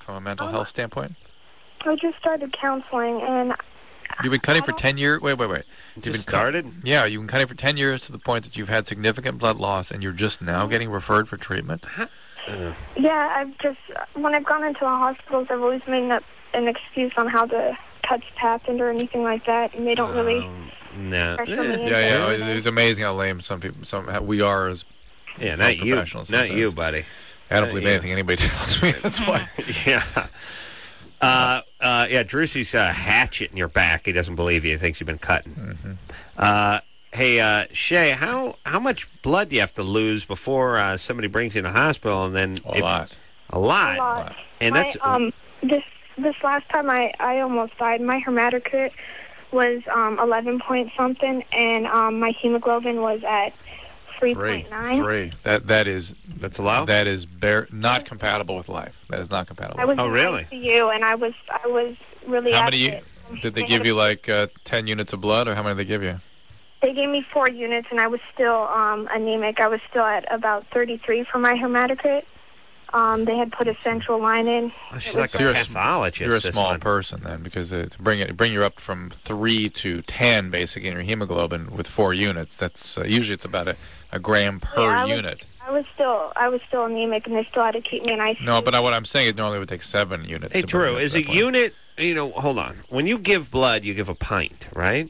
from a mental health standpoint? I just started counseling, and You've been cutting for 10 years? Wait. You've been started? Yeah, you've been cutting for 10 years to the point that you've had significant blood loss, and you're just now getting referred for treatment? Yeah, when I've gone into the hospitals, I've always made up an excuse on how the cuts happened or anything like that, and they don't really pressure me into anything. It's amazing how lame we are as not you, professionals. Not you, buddy. I don't believe anything anybody tells me. That's why. Drewsy's hatchet in your back. He doesn't believe you. He thinks you've been cutting. Hey, Shay, how much blood do you have to lose before somebody brings you to the hospital? And then A lot. A lot. And that's this last time I almost died. My hematocrit was 11 point something, and my hemoglobin was at 3.9. 3. That's low. That is not compatible with life. That is not compatible. I was in ICU, and I was really. How many did they give you? Like 10 units of blood, or how many did they give you? They gave me 4 units, and I was still anemic. I was still at about 33 for my hematocrit. They had put a central line in. Oh, she's like a pathologist. You're a small person then, because to bring you up from 3 to 10, basically, in your hemoglobin with 4 units. That's usually it's about a gram per unit. I was still anemic, and they still had to keep me in ICU. No, but what I'm saying is normally it would take 7 units. Hey, Drew, is a unit? Hold on. When you give blood, you give a pint, right?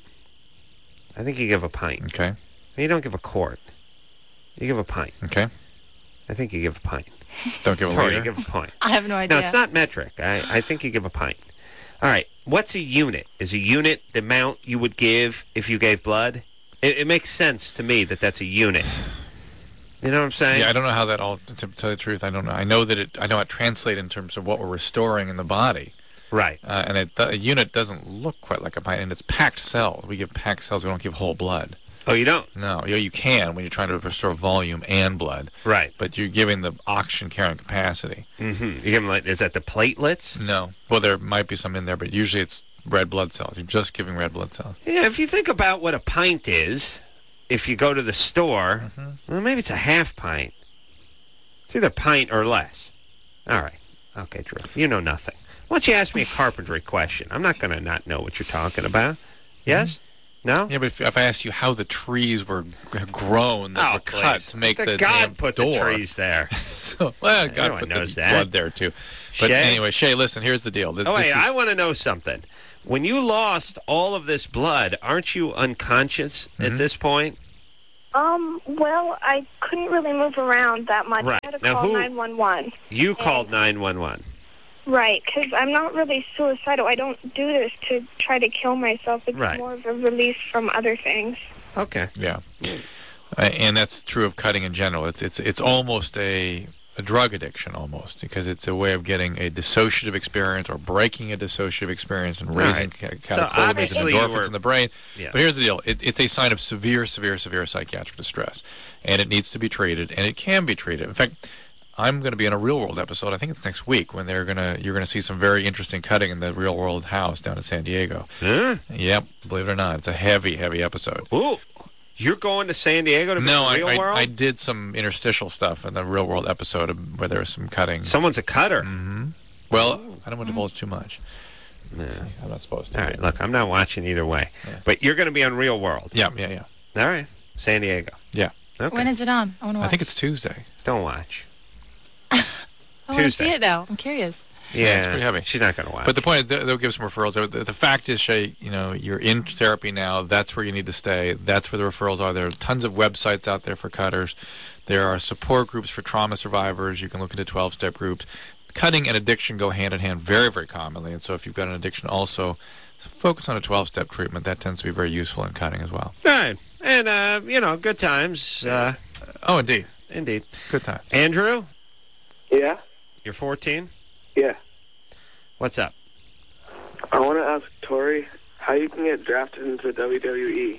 I think you give a pint. Okay. You don't give a quart. You give a pint. Okay. I think you give a pint. Don't give a liter? You give a pint. I have no idea. No, it's not metric. I think you give a pint. All right. What's a unit? Is a unit the amount you would give if you gave blood? It makes sense to me that that's a unit. You know what I'm saying? Yeah, I don't know how that all, to tell you the truth, I don't know. I know it translates in terms of what we're restoring in the body. Right. And a unit doesn't look quite like a pint, and it's packed cells. We give packed cells. We don't give whole blood. Oh, you don't? No. You can when you're trying to restore volume and blood. Right. But you're giving the oxygen carrying capacity. Mm-hmm. You give them is that the platelets? No. Well, there might be some in there, but usually it's red blood cells. You're just giving red blood cells. Yeah, if you think about what a pint is, if you go to the store, well, maybe it's a half pint. It's either a pint or less. All right. Okay, Drew. You know nothing. Why don't you ask me a carpentry question? I'm not going to not know what you're talking about. Yes? No? Yeah, but if I asked you how the trees were grown that were cut to make the God damn put door. The trees there. God put knows the that. blood there, too. But anyway, Shay, listen, here's the deal. I want to know something. When you lost all of this blood, aren't you unconscious at this point? Well, I couldn't really move around that much. Right. I had to call 911. You called 911. Right, because I'm not really suicidal. I don't do this to try to kill myself. It's more of a release from other things. Okay. Yeah. And that's true of cutting in general. It's almost a drug addiction, almost, because it's a way of getting a dissociative experience or breaking a dissociative experience and raising catecholamines and endorphins in the brain. Yeah. But here's the deal. It's a sign of severe psychiatric distress, and it needs to be treated, and it can be treated. In fact, I'm going to be in a Real World episode. I think it's next week when you're going to see some very interesting cutting in the Real World house down in San Diego. Yep, believe it or not, it's a heavy episode. Ooh, you're going to San Diego to be in the Real World? I did some interstitial stuff in the Real World episode where there was some cutting. Someone's a cutter. Mm-hmm. Well, I don't want to divulge too much. No. I'm not supposed to. All right, look, I'm not watching either way. Yeah. But you're going to be on Real World. Yeah. All right, San Diego. Yeah. Okay. When is it on? I want to watch. I think it's Tuesday. Don't watch. I want to see it now. I'm curious. Yeah, it's pretty heavy. She's not going to watch. But the point is, they'll give some referrals. The fact is, Shay, you're in therapy now. That's where you need to stay. That's where the referrals are. There are tons of websites out there for cutters. There are support groups for trauma survivors. You can look into 12-step groups. Cutting and addiction go hand in hand very, very commonly. And so if you've got an addiction also, focus on a 12-step treatment. That tends to be very useful in cutting as well. All right. And, good times. Oh, indeed. Indeed. Good times. Andrew? Yeah? You're 14? Yeah. What's up? I want to ask Tori how you can get drafted into WWE.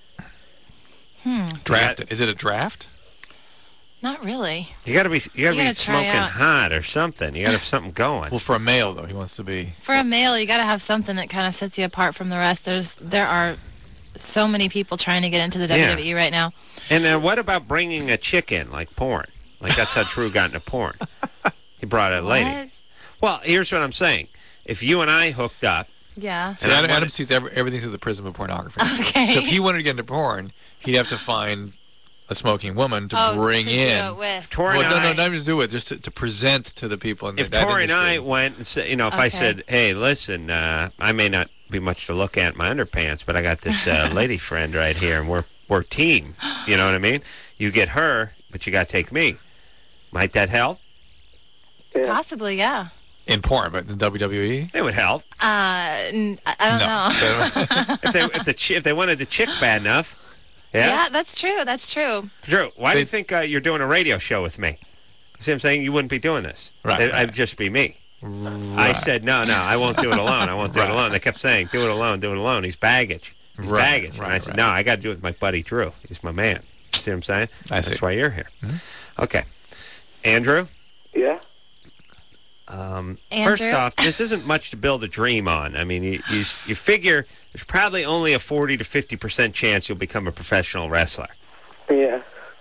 Drafted? Is it a draft? Not really. You got to be smoking hot or something. You got to have something going. Well, for a male though, he wants to be. For a male, you got to have something that kind of sets you apart from the rest. There are so many people trying to get into the WWE right now. And what about bringing a chick in, like porn? Like that's how Drew got into porn. He brought a lady. Well, here's what I'm saying. If you and I hooked up, Yeah. See, Adam sees everything through the prism of pornography. Okay. So if he wanted to get into porn, he'd have to find a smoking woman to bring to in. Do it with. Tori Well, and no, I, not even to do it, just to present to the people in if that Tori and I industry. went, and said, if I Okay. said, hey, listen, I may not be much to look at in my underpants, but I got this lady friend right here, and we're team. You know what I mean? You get her, but you got to take me. Might that help? Yeah. Possibly, yeah. In porn, but in WWE? It would help. I don't know. if they wanted the chick bad enough. Yeah? Yeah, that's true. That's true. Drew, why do you think you're doing a radio show with me? You see what I'm saying? You wouldn't be doing this. Right, It'd just be me. I said, no, I won't do it alone. I won't do it alone. They kept saying, do it alone. He's baggage. He's baggage. And I said, no, I got to do it with my buddy Drew. He's my man. See what I'm saying? That's why you're here. Mm-hmm. Okay. Andrew? Yeah? First off, this isn't much to build a dream on. I mean, you figure there's probably only a 40 to 50% chance you'll become a professional wrestler. Yeah.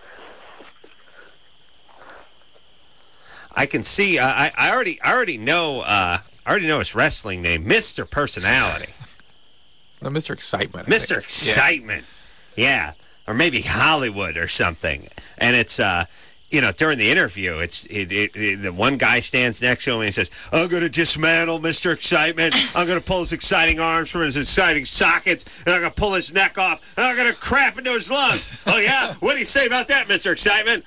I can see. I already know. I already know his wrestling name, Mr. Personality, No, Mr. Excitement. I think. Mr. Excitement. Yeah, or maybe Hollywood or something. And it's during the interview, the one guy stands next to him and he says, "I'm going to dismantle Mr. Excitement. I'm going to pull his exciting arms from his exciting sockets, and I'm going to pull his neck off, and I'm going to crap into his lungs." Oh yeah, what do you say about that, Mr. Excitement?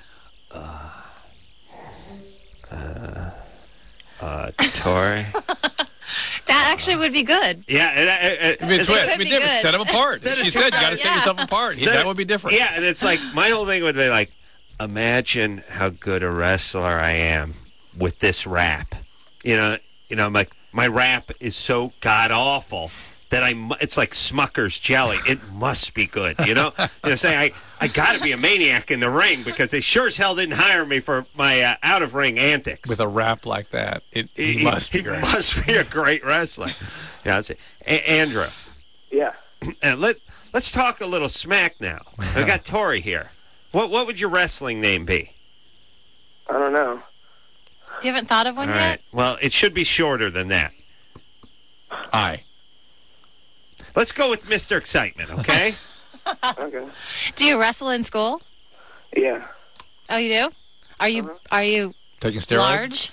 Tori. That actually would be good. Yeah, It'd be a twist. It'd be be different. good. Set them apart. She said, you got to set yourself apart. That would be different. Yeah, and it's like, my whole thing would be like, imagine how good a wrestler I am with this rap. I'm like, my rap is so god-awful that it's like Smucker's jelly. It must be good, saying I got to be a maniac in the ring because they sure as hell didn't hire me for my out-of-ring antics. With a rap like that, he must be great. He must be a great wrestler. Yeah, that's it. Andrew. Yeah. And let's talk a little smack now. I got Tori here. What would your wrestling name be? I don't know. You haven't thought of one All yet? right. Well, it should be shorter than that. Aye. Let's go with Mr. Excitement, okay? Okay. Do you wrestle in school? Yeah. Oh, you do? Are you Taking steroids? large?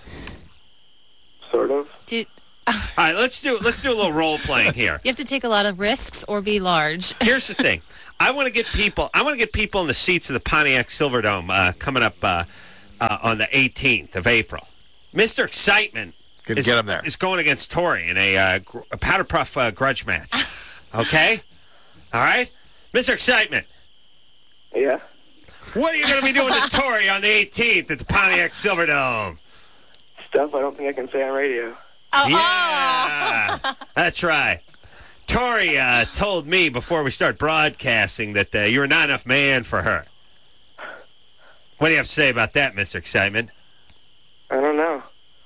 Sort of. All right, let's do a little role playing here. You have to take a lot of risks or be large. Here's the thing. I want to get people in the seats of the Pontiac Silverdome coming up on the 18th of April. Mr. Excitement Good to get him there. is going against Tori in a powder puff grudge match. Okay? All right? Mr. Excitement, Yeah. what are you going to be doing to Tori on the 18th at the Pontiac Silverdome? Stuff I don't think I can say on radio. Oh, Yeah, that's right. Tori told me before we start broadcasting that you were not enough man for her. What do you have to say about that, Mr. Excitement? I don't know.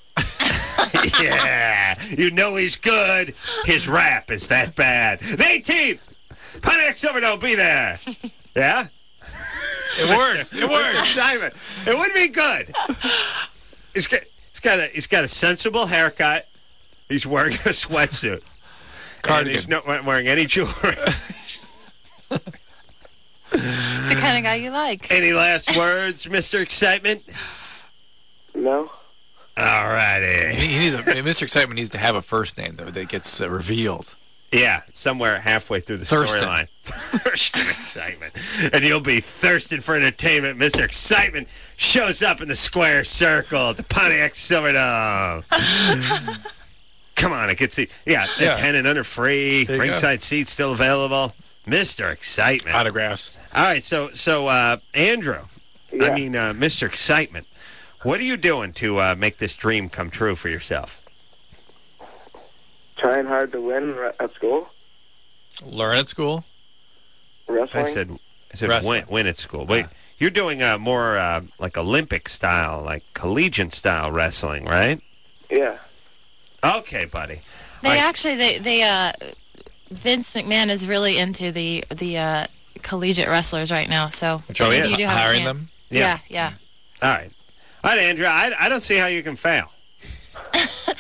Yeah, you know he's good. His rap is that bad. The 18th, Pontiac Silverdome, be there. Yeah? It works. It Mr. works. Excitement. It would be good. He's got a sensible haircut. He's wearing a sweatsuit. Cardigan. And he's not wearing any jewelry. the kind of guy you like. Any last words, Mr. Excitement? No. All righty. Mr. Excitement needs to have a first name, though, that gets revealed. Yeah, somewhere halfway through the Thurston. storyline. Thurston Excitement. And you'll be thirsting for entertainment. Mr. Excitement shows up in the square circle at the Pontiac Silverdome. Come on, I can see. Yeah, 10 and under free. There you Ringside seats still available. Mr. Excitement. Autographs. All right, so Andrew, Yeah. Mr. Excitement, what are you doing to make this dream come true for yourself? Trying hard to win at school. Learn at school. Wrestling. I said Wrestling. win at school. Wait, you're doing more like Olympic style, like collegiate style wrestling, right? Yeah. Okay, buddy. They All right. actually, Vince McMahon is really into the collegiate wrestlers right now. So Oh, maybe yeah. you do have a Hiring chance. them? Yeah, yeah. All right, Andrew. I don't see how you can fail.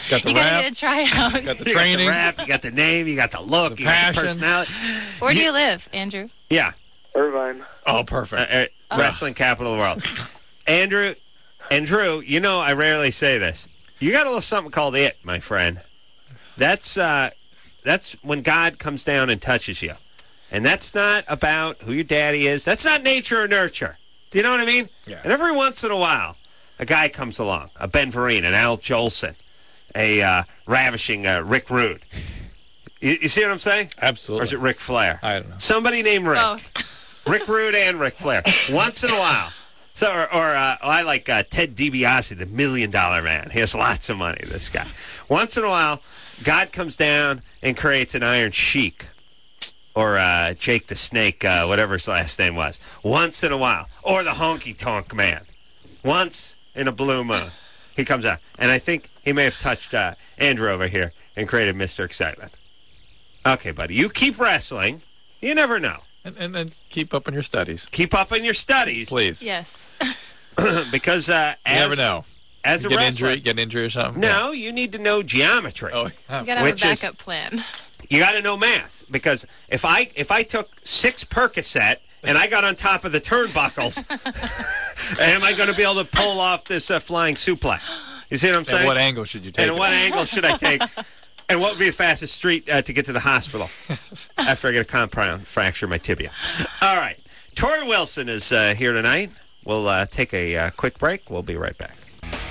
Got the You gotta rap. get a tryout. Got the You got the training. rap, you got the name, you got the look, The you got passion. the personality. Where do you live, Andrew? Yeah, Irvine. Oh, perfect. wrestling capital of the world. Andrew, and Drew, you know I rarely say this. You got a little something called it, my friend. That's when God comes down and touches you. And that's not about who your daddy is. That's not nature or nurture. Do you know what I mean? Yeah. And every once in a while, a guy comes along, a Ben Vereen, an Al Jolson, a ravishing Rick Rude. You see what I'm saying? Absolutely. Or is it Ric Flair? I don't know. Somebody named Rick. Both. Rick Rude and Ric Flair. Once in a while. So, I like Ted DiBiase, the $1 Million Man. He has lots of money, this guy. Once in a while, God comes down and creates an Iron Sheik. Or Jake the Snake, whatever his last name was. Once in a while. Or the Honky Tonk Man. Once in a blue moon. He comes out. And I think he may have touched Andrew over here and created Mr. Excitement. Okay, buddy. You keep wrestling. You never know. And keep up on your studies. Keep up in your studies. Please. Yes. Because You never know. as a Get wrestler, get an injury or something? no, you need to know geometry. Oh, yeah. You gotta have Which a is- backup plan. You got to know math. Because if I took 6 Percocet and I got on top of the turnbuckles, am I going to be able to pull off this flying suplex? You see what I'm saying? And what angle should you take? And what angle should I take? And what would be the fastest street to get to the hospital after I get a compound fracture in my tibia? All right. Tori Wilson is here tonight. We'll take a quick break. We'll be right back.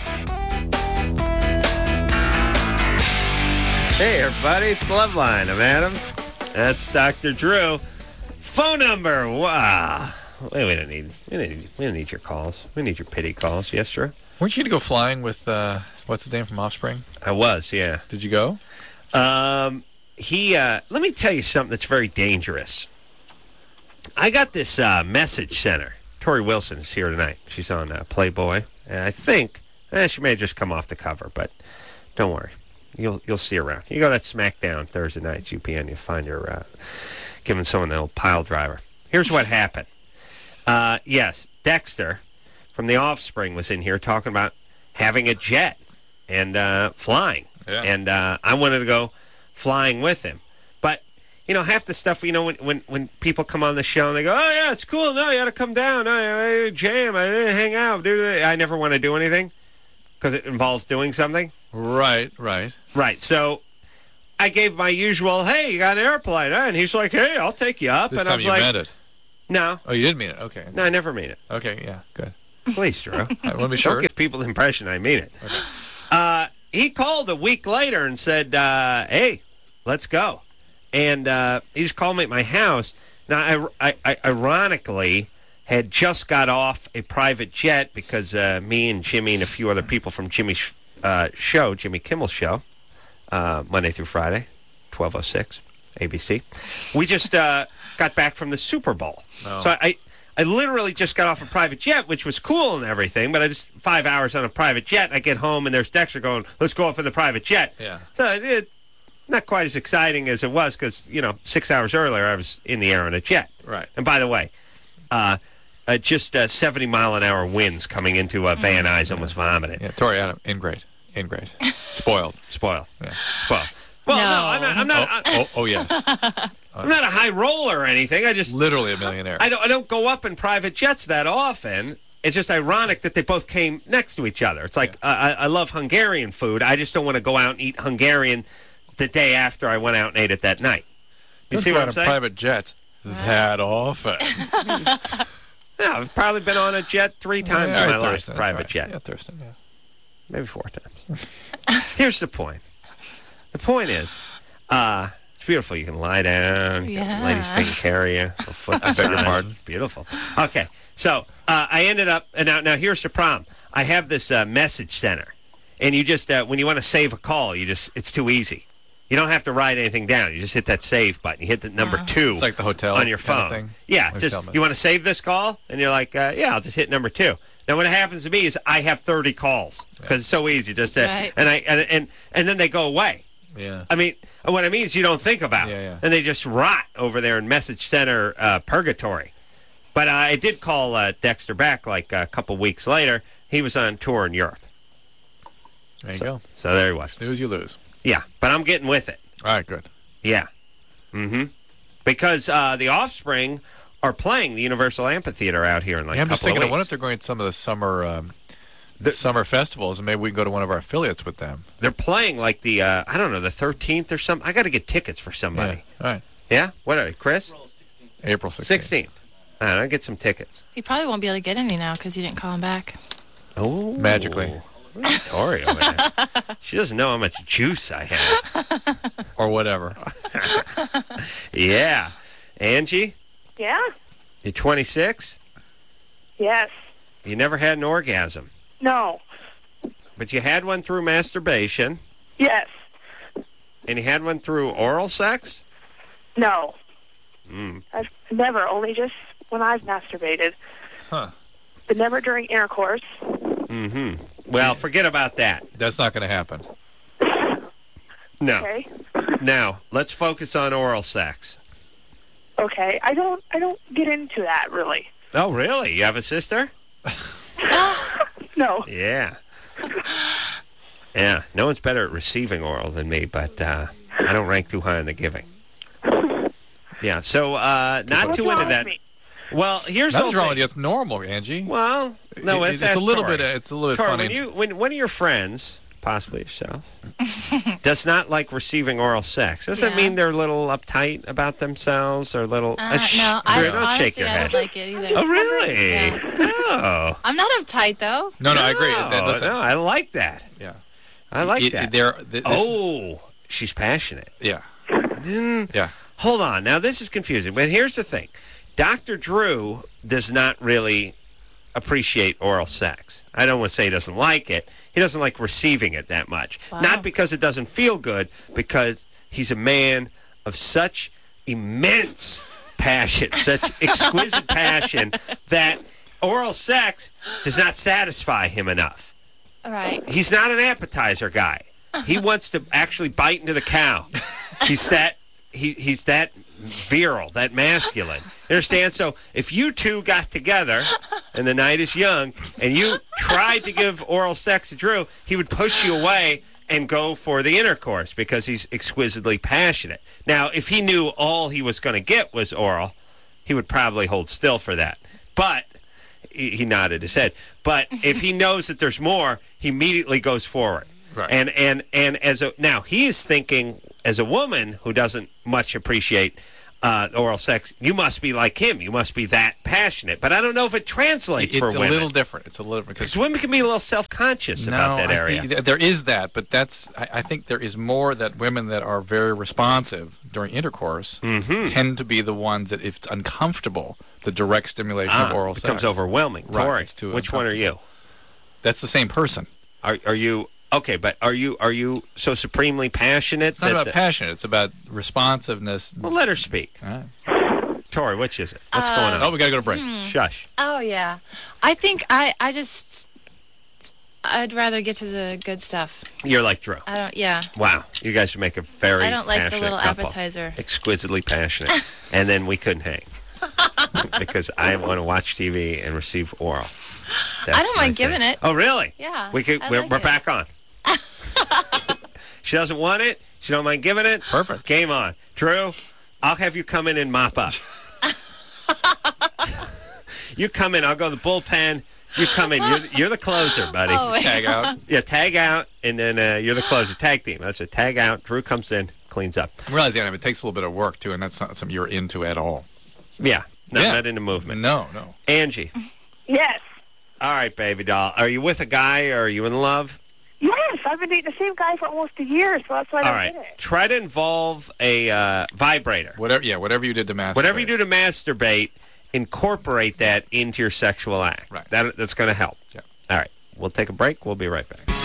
Hey, everybody. It's Loveline. I'm Adam. That's Dr. Drew. Phone number. Wow. We don't need your calls. We need your pity calls. Yes, Drew? Weren't you to go flying with, what's his name from Offspring? I was, yeah. Did you go? Let me tell you something that's very dangerous. I got this message center. Tori Wilson is here tonight. She's on Playboy. And I think she may have just come off the cover, but don't worry. You'll see her around. You go to that SmackDown Thursday nights, UPN, you'll find her giving someone the old pile driver. Here's what happened. Yes, Dexter from The Offspring was in here talking about having a jet and flying. Yeah. And I wanted to go flying with him. But, half the stuff, when people come on the show and they go, oh, yeah, it's cool. No, you got to come down. I jam. I hang out. I never want to do anything because it involves doing something. Right. Right. So I gave my usual, hey, you got an airplane, huh? And he's like, hey, I'll take you up. This and I time was you like, meant it. no. Oh, you didn't mean it. Okay. No, I never mean it. Okay, yeah, good. Please, Drew. I want to be Don't sure. give people the impression I mean it. Okay. He called a week later and said, hey, let's go. And he just called me at my house. Now, I ironically had just got off a private jet because me and Jimmy and a few other people from Jimmy's show, Jimmy Kimmel's show, Monday through Friday, 12:06, ABC. We just got back from the Super Bowl. Oh. So I literally just got off a private jet, which was cool and everything, but I just 5 hours on a private jet. I get home, and there's Dexter going, let's go up in the private jet. Yeah. So not quite as exciting as it was because, 6 hours earlier I was in the air on a jet. Right. And by the way, just 70-mile-an-hour winds coming into Van Nuys, almost vomited. Yeah, Tori, Adam, in grade. Spoiled. Spoiled. Yeah. Well, no, I'm not. Oh, yes. I'm not a high roller or anything. I just Literally a millionaire. I don't go up in private jets that often. It's just ironic that they both came next to each other. It's like I love Hungarian food. I just don't want to go out and eat Hungarian the day after I went out and ate it that night. You Don't see go what out I'm in saying? private jets that often. Yeah, I've probably been on a jet 3 times in my life, Thurston, that's private right. jet. Yeah, Thurston, yeah. Maybe 4 times. Here's the point. The point is, it's beautiful. You can lie down. You Yeah. got ladies taking care of you. A foot I beg your massage. pardon? Beautiful. Okay, so I ended up, and now here's the problem. I have this message center, and you just, when you want to save a call, it's too easy. You don't have to write anything down. You just hit that save button. You hit the number 2 It's like the hotel on your kind of phone. thing. Yeah, Hotel just message. you want to save this call, and you're like, yeah, I'll just hit number 2. Now, what happens to me is I have 30 calls because it's so easy. Just Right. and then they go away. Yeah. I mean, what I mean is you don't think about, Yeah. and they just rot over there in message center purgatory. But I did call Dexter back like a couple weeks later. He was on tour in Europe. There you go. So there he was. Snooze, you lose. Yeah, but I'm getting with it. All right, good. Yeah. Mm-hmm. Because the Offspring are playing the Universal Amphitheater out here in like a couple I'm just thinking, of I weeks. wonder if they're going to some of the summer festivals, and maybe we can go to one of our affiliates with them. They're playing like the, I don't know, the 13th or something. I got to get tickets for somebody. Yeah. All right. Yeah? What are they, Chris? April 16th. 16th. All right, I'll get some tickets. You probably won't be able to get any now because you didn't call him back. Oh. Magically. Look at Tori over there. She doesn't know how much juice I have. Or whatever. Yeah. Angie, Yeah? you're 26? Yes. You never had an orgasm, No. but you had one through masturbation, Yes. and you had one through oral sex? No. Mm. I've never, only just when I've masturbated. Huh. But never during intercourse. Mm-hmm. Well, forget about that. That's not going to happen. No. Okay. Now, let's focus on oral sex. Okay. I don't get into that really. Oh, really? You have a sister? No. Yeah. Yeah. No one's better at receiving oral than me, but I don't rank too high in the giving. Yeah, so not What's too wrong into with that. me? Well, here's the Nothing's wrong thing. with you. It's normal, Angie. Well, no, it's that's a little Tori. bit. It's a little bit Tori, funny. when one of your friends, possibly yourself, does not like receiving oral sex, does that Yeah. mean they're a little uptight about themselves or a little? No, Drew, I don't honestly shake your I head. don't like it either. Oh, really? Yeah. Oh. I'm not uptight though. No, I agree. No, Listen, no, I like that. yeah, I like that. Oh, She's passionate. yeah, Mm. yeah. Hold on. Now, this is confusing, but here's the thing. Dr. Drew does not really appreciate oral sex. I don't want to say he doesn't like it. He doesn't like receiving it that much. Wow. Not because it doesn't feel good, because he's a man of such immense passion, such exquisite passion, that oral sex does not satisfy him enough. All right. He's not an appetizer guy. He wants to actually bite into the cow. He's that he's that virile, that masculine. You understand? So if you two got together and the night is young and you tried to give oral sex to Drew, he would push you away and go for the intercourse because he's exquisitely passionate. Now, if he knew all he was going to get was oral, he would probably hold still for that. But he nodded his head. But if he knows that there's more, he immediately goes forward. Right. And now he is thinking, as a woman who doesn't much appreciate oral sex, you must be like him. You must be that passionate. But I don't know if it translates for women. It's a little different. It's a little different Because women can be a little self-conscious about that area. There is that, but I think there is more that women that are very responsive during intercourse tend to be the ones that, if it's uncomfortable, the direct stimulation of oral sex becomes overwhelming. Right, Tori, it's too which one are you? That's the same person. Are you okay? But are you so supremely passionate? It's not about passion. It's about responsive-ness. Well, let her speak. All right. Tori, which is it? What's going on? Oh, we got to go to break. Shush. Oh yeah. I think I'd rather get to the good stuff. You're like Drew. I don't. Yeah. Wow, you guys would make a very I don't like the passionate little couple. appetizer. Exquisitely passionate. And then we couldn't hang. Because I want to watch TV and receive oral. I don't mind giving it. Oh, really? Yeah. We're back on. She doesn't want it. She don't mind giving it. Perfect. Game on. Drew, I'll have you come in and mop up. You come in. I'll go to the bullpen. You come in. You're the closer, buddy. Oh, wait. Tag out. Yeah, tag out, and then you're the closer. Tag team. That's it. Tag out. Drew comes in, cleans up. I'm realizing it takes a little bit of work, too, and that's not something you're into at all. Yeah. Not into movement. No. Angie. Yes. All right, baby doll. Are you with a guy or are you in love? Yes. I've been dating the same guy for almost a year, so that's why I All don't right. get it. Try to involve a vibrator. Whatever you did to masturbate. Whatever you do to masturbate, incorporate that into your sexual act. Right. That's going to help. Yeah. All right. We'll take a break. We'll be right back.